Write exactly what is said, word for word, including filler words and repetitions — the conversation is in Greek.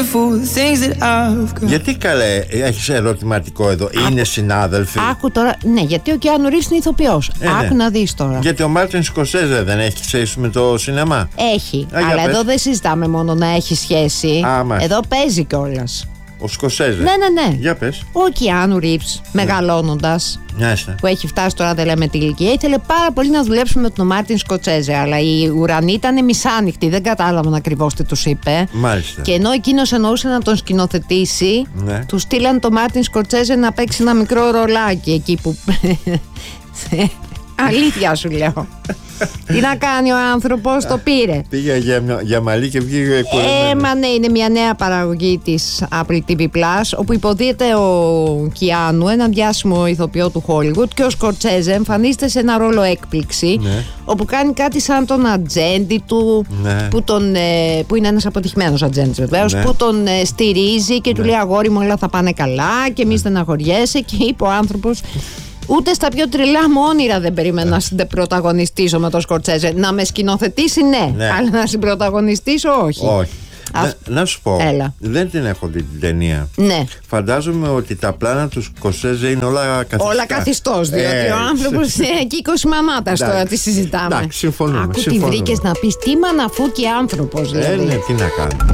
Γιατί καλέ, έχεις ερωτηματικό εδώ, Άκου, είναι συνάδελφοι? Άκου τώρα, ναι, γιατί ο Κιάνου Ρίβς είναι ηθοποιός. Ε, ναι. Άκου να δεις τώρα. Γιατί ο Μάρτιν Σκορσέζε δεν έχει σχέση με το σινεμά? Έχει, Α, αλλά πες. εδώ δεν συζητάμε μόνο να έχει σχέση. Α, μάλιστα. Εδώ παίζει κιόλας. Ο Σκορσέζε. Ναι, ναι, ναι. Για πες. Ο Κιάνου Ρίβς, μεγαλώνοντας, Μάλιστα. που έχει φτάσει τώρα, δεν λέμε τη ηλικία, ήθελε πάρα πολύ να δουλέψουμε με τον Μάρτιν Σκορσέζε. Αλλά οι ουρανοί ήταν μισάνοιχτοι, δεν κατάλαβαν ακριβώς τι τους είπε. Μάλιστα. Και ενώ εκείνος εννοούσε να τον σκηνοθετήσει, Ναι. του στείλαν τον Μάρτιν Σκορσέζε να παίξει ένα μικρό ρολάκι εκεί που. Αλήθεια σου λέω. Τι να κάνει ο άνθρωπος, το πήρε. Πήγε για, για μαλλί και βγήκε Ε, κουρεμένο. μα ναι, είναι μια νέα παραγωγή της Apple τι βι Plus, όπου υποδίεται ο Κιάνου, έναν διάσημο ηθοποιό του Hollywood, και ο Σκορτσέζε εμφανίζεται σε ένα ρόλο έκπληξη, Ναι. όπου κάνει κάτι σαν τον ατζέντη του, Ναι. που, τον, ε, που είναι ένας αποτυχημένος ατζέντης βεβαίως, Ναι. που τον ε, στηρίζει και του λέει αγόρι μου όλα θα πάνε καλά και μη στεναχωριέσαι, και είπε ο άνθρωπος: ούτε στα πιο τρελά μου όνειρα δεν περίμενα να συμπροταγωνιστήσω με τον Σκορτσέζε. Να με σκηνοθετήσει, ναι, Ναι. αλλά να συμπροταγωνιστήσω, όχι. Όχι. Αυ- Να, να σου πω, Έλα. δεν την έχω δει την ταινία. Ναι. Φαντάζομαι ότι τα πλάνα του Σκορσέζε είναι όλα καθιστά. Όλα καθιστός, διότι Ε, ο άνθρωπος είναι εκεί είκοσι μανάτας τώρα, Εντάξει. τι συζητάμε. Εντάξει, συμφωνούμε, Άκου τι συμφωνούμε. βρήκες να πεις, τι μαναφούκι άνθρωπος Ε, δηλαδή. ναι, τι να κάνω.